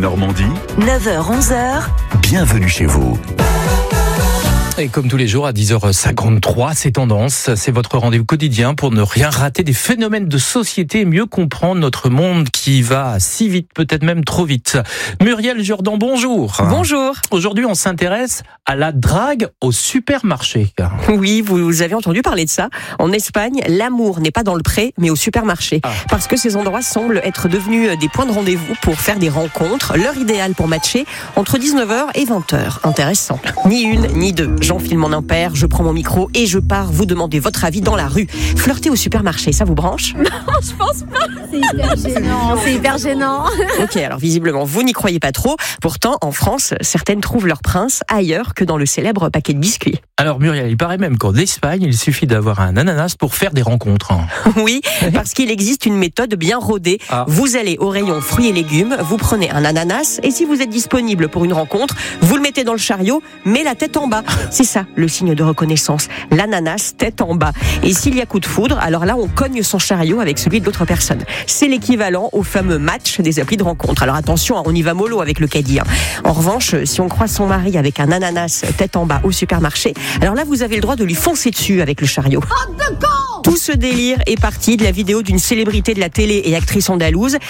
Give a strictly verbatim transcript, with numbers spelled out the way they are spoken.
Normandie, neuf heures onze heures. Bienvenue chez vous. Et comme tous les jours à dix heures cinquante-trois, c'est Tendance, c'est votre rendez-vous quotidien pour ne rien rater des phénomènes de société et mieux comprendre notre monde qui va si vite, peut-être même trop vite. Muriel Jourdan, bonjour. Bonjour. Aujourd'hui, on s'intéresse à la drague au supermarché. Oui, vous avez entendu parler de ça. En Espagne, l'amour n'est pas dans le pré, mais au supermarché. Ah. Parce que ces endroits semblent être devenus des points de rendez-vous pour faire des rencontres. L'heure idéale pour matcher, entre dix-neuf heures et vingt heures. Intéressant. Ni une, ni deux. J'enfile mon impair, je prends mon micro et je pars vous demander votre avis dans la rue. Flirter au supermarché, ça vous branche ? Non, je pense pas. C'est hyper gênant. C'est hyper gênant. Ok, alors visiblement, vous n'y croyez pas trop. Pourtant, en France, certaines trouvent leur prince ailleurs que dans le célèbre paquet de biscuits. Alors Muriel, il paraît même qu'en Espagne, il suffit d'avoir un ananas pour faire des rencontres. Oui, parce qu'il existe une méthode bien rodée. Ah. Vous allez au rayon fruits et légumes, vous prenez un ananas et si vous êtes disponible pour une rencontre, vous le mettez dans le chariot, mais la tête en bas. C'est ça, le signe de reconnaissance. L'ananas, tête en bas. Et s'il y a coup de foudre, alors là, on cogne son chariot avec celui de l'autre personne. C'est l'équivalent au fameux match des applis de rencontre. Alors attention, on y va mollo avec le caddie. En revanche, si on croise son mari avec un ananas, tête en bas au supermarché, alors là, vous avez le droit de lui foncer dessus avec le chariot. Tout ce délire est parti de la vidéo d'une célébrité de la télé et actrice andalouse